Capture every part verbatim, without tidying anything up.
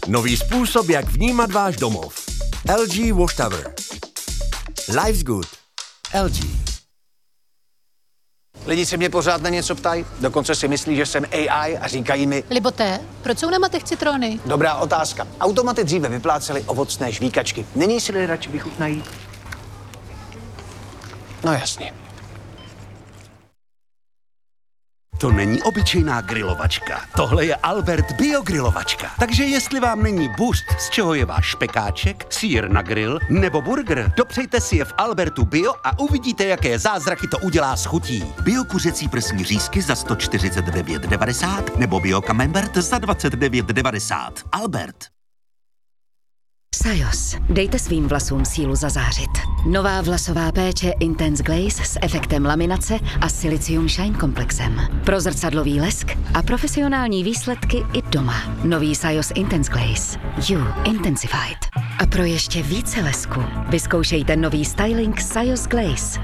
Nový způsob, jak vnímat váš domov. L G Wash Tower. Life's good. L G. Lidi se mě pořád na něco ptají, dokonce si myslí, že jsem A I a říkají mi... Liboté, proč jsou na matech citrony? Dobrá otázka. Automaty dříve vyplácely ovocné žvíkačky. Nyní si lidé radši vychutnají? No jasně. To není obyčejná grilovačka. Tohle je Albert biogrilovačka. Takže jestli vám není bůst, z čeho je váš špekáček, sýr na grill nebo burger, dopřejte si je v Albertu Bio a uvidíte, jaké zázraky to udělá s chutí. Bio kuřecí prsní řízky za sto čtyřicet devět devadesát nebo Bio Camembert za dvacet devět devadesát. Albert. Sajos. Dejte svým vlasům sílu zazářit. Nová vlasová péče Intense Glaze s efektem laminace a Silicium Shine komplexem. Pro zrcadlový lesk a profesionální výsledky i doma. Nový Sajos Intense Glaze. You Intensified. A pro ještě více lesku vyzkoušejte nový styling Sajos Glaze.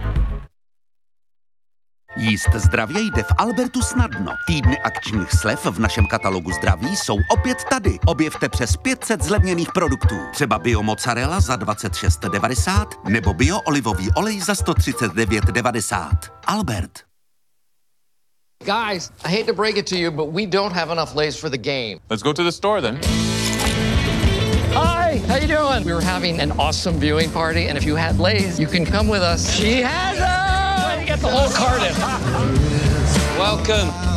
Jíst zdravě jde v Albertu snadno. Týdny akčních slev v našem katalogu zdraví jsou opět tady. Objevte přes pět set zlevněných produktů. Třeba bio mozzarella za dvacet šest devadesát nebo bio olivový olej za sto třicet devět devadesát. Albert. Guys, I hate to break it to you, but we don't have enough Lay's for the game. Let's go to the store then. Hi, how you doing? We were having an awesome viewing party, and if you had Lay's, you can come with us. She has them! Get the whole carton. Welcome.